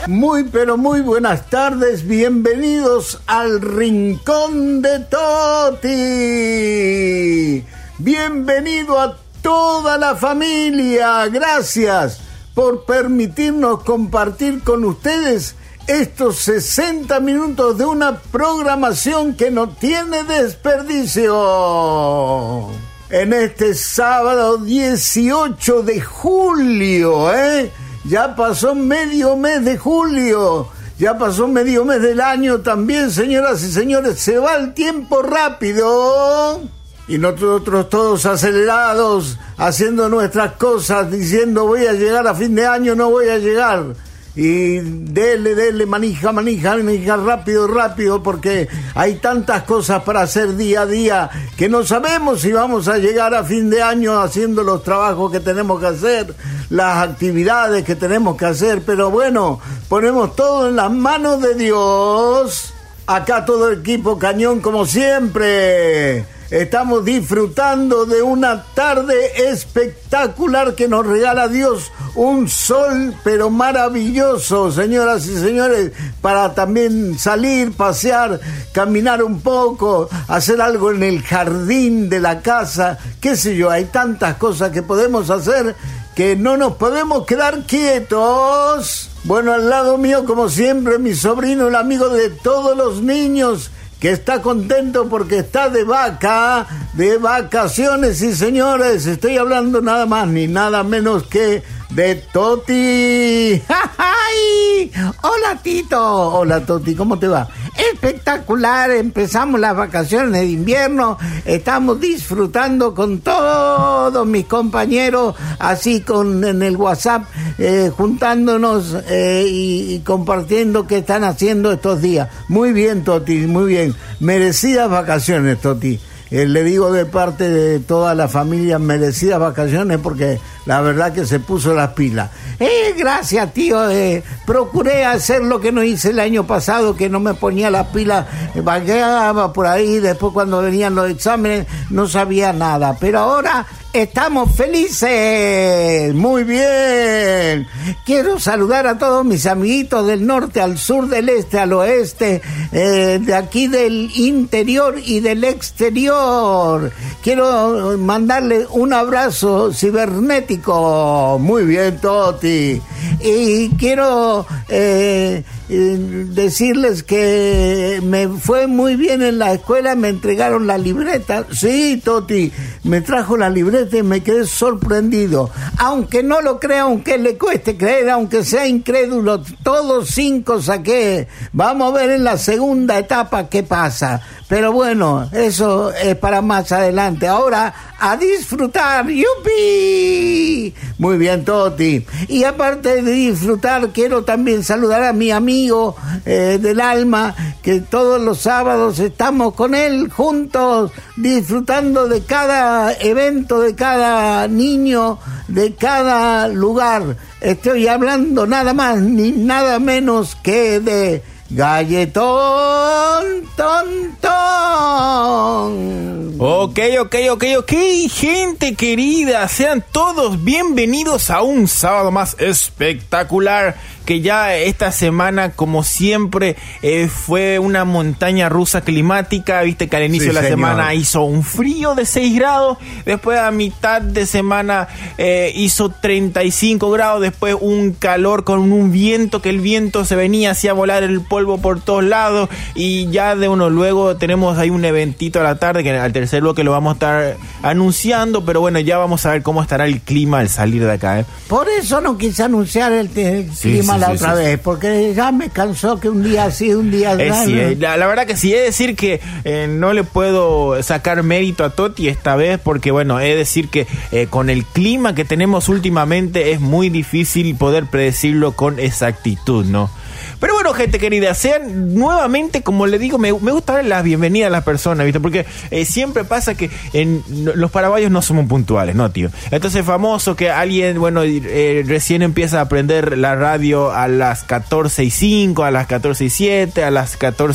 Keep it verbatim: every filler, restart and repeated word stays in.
Muy pero muy buenas tardes, bienvenidos al Rincón de Toti. Bienvenido a toda la familia, gracias por permitirnos compartir con ustedes estos sesenta minutos de una programación que no tiene desperdicio. En este sábado dieciocho de julio, ¿eh? Ya pasó medio mes de julio, ya pasó medio mes del año también, señoras y señores, se va el tiempo rápido. Y nosotros todos acelerados, haciendo nuestras cosas, diciendo voy a llegar a fin de año, no voy a llegar. Y dele, dele, manija, manija, manija, rápido, rápido, porque hay tantas cosas para hacer día a día que no sabemos si vamos a llegar a fin de año haciendo los trabajos que tenemos que hacer, las actividades que tenemos que hacer, pero bueno, ponemos todo en las manos de Dios. Acá todo el equipo cañón como siempre. Estamos disfrutando de una tarde espectacular que nos regala Dios, un sol pero maravilloso, señoras y señores, para también salir, pasear, caminar un poco, hacer algo en el jardín de la casa, qué sé yo, hay tantas cosas que podemos hacer que no nos podemos quedar quietos. Bueno, al lado mío, como siempre, mi sobrino, el amigo de todos los niños, que está contento porque está de vaca, de vacaciones, sí señores, estoy hablando nada más ni nada menos que de Toti. ¡Ay! Hola Tito, hola Toti, ¿cómo te va? Espectacular, empezamos las vacaciones de invierno, estamos disfrutando con todos mis compañeros, así con en el WhatsApp, eh, juntándonos eh, y, y compartiendo qué están haciendo estos días. Muy bien Toti, muy bien, merecidas vacaciones Toti. Eh, le digo de parte de toda la familia, merecidas vacaciones porque la verdad que se puso las pilas. Eh, gracias tío, eh, procuré hacer lo que no hice el año pasado, que no me ponía las pilas, eh, vagueaba por ahí, después cuando venían los exámenes no sabía nada, pero ahora estamos felices, muy bien. Quiero saludar a todos mis amiguitos del norte, al sur, del este, al oeste, eh, de aquí del interior y del exterior. Quiero mandarle un abrazo cibernético, muy bien Toti. Y quiero eh, eh, decirles que me fue muy bien en la escuela, me entregaron la libreta. Sí, Toti, me trajo la libreta y me quedé sorprendido. Aunque no lo crea, aunque le cueste creer, aunque sea incrédulo, todos cinco saqué. Vamos a ver en la segunda etapa qué pasa. Pero bueno, eso es para más adelante. Ahora, a disfrutar, ¡yupi! Muy bien, Toti. Y aparte de disfrutar, quiero también saludar a mi amigo eh, del alma, que todos los sábados estamos con él juntos, disfrutando de cada evento, de cada niño, de cada lugar. Estoy hablando nada más ni nada menos que de Galletón Tontón. Ok, ok, ok, ok, gente querida, sean todos bienvenidos a un sábado más espectacular, que ya esta semana, como siempre, eh, fue una montaña rusa climática. Viste que al inicio sí, de la señor. semana hizo un frío de seis grados, después a mitad de semana eh, hizo treinta y cinco grados, después un calor con un viento, que el viento se venía, hacía volar el polvo por todos lados, y ya de uno luego tenemos ahí un eventito a la tarde, que al tercer bloque lo vamos a estar anunciando, pero bueno, ya vamos a ver cómo estará el clima al salir de acá, ¿eh? Por eso no quise anunciar el, el sí, clima sí, la sí, otra sí, vez, sí. Porque ya me cansó que un día sí, un día eh, no. Sí, eh, la, la verdad que sí, es decir que eh, no le puedo sacar mérito a Toti esta vez, porque bueno, es decir que eh, con el clima que tenemos últimamente es muy difícil poder predecirlo con exactitud, ¿no? Pero bueno, gente querida, sean nuevamente, como le digo, me, me gusta dar las bienvenidas a las personas, ¿viste? Porque eh, siempre pasa que en, los paraguayos no somos puntuales, ¿no, tío? Entonces, famoso que alguien, bueno, eh, recién empieza a aprender la radio a las catorce y cinco, a las catorce y siete, a las catorce